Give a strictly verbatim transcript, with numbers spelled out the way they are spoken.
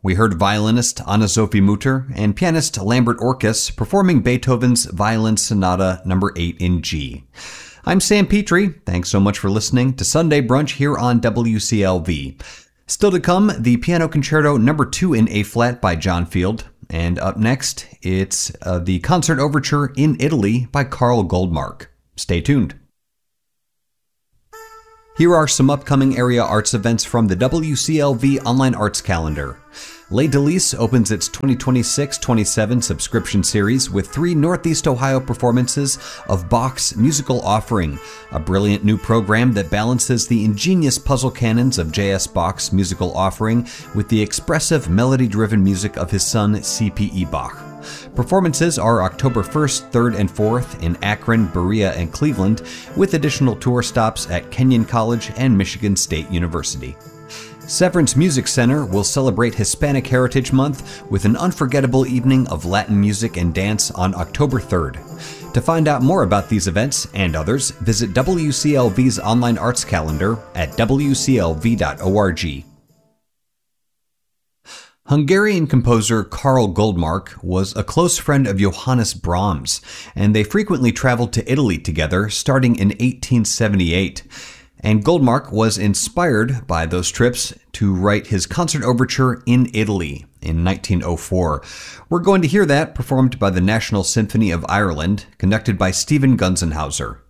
We heard violinist Anna-Sophie Mutter and pianist Lambert Orkes performing Beethoven's Violin Sonata number eight in G. I'm Sam Petrie. Thanks so much for listening to Sunday Brunch here on W C L V. Still to come, the Piano Concerto number two in A-flat by John Field. And up next, it's uh, the Concert Overture in Italy by Carl Goldmark. Stay tuned. Here are some upcoming area arts events from the W C L V Online Arts Calendar. Les Délices opens its twenty twenty-six twenty-seven subscription series with three Northeast Ohio performances of Bach's Musical Offering, a brilliant new program that balances the ingenious puzzle canons of J S. Bach's Musical Offering with the expressive melody-driven music of his son C P E. Bach. Performances are October first, third, and fourth in Akron, Berea, and Cleveland, with additional tour stops at Kenyon College and Michigan State University. Severance Music Center will celebrate Hispanic Heritage Month with an unforgettable evening of Latin music and dance on October third. To find out more about these events and others, visit W C L V's online arts calendar at w c l v dot org. Hungarian composer Carl Goldmark was a close friend of Johannes Brahms, and they frequently traveled to Italy together starting in eighteen seventy-eight. And Goldmark was inspired by those trips to write his concert overture in Italy in nineteen oh four. We're going to hear that performed by the National Symphony of Ireland, conducted by Stephen Gunzenhauser.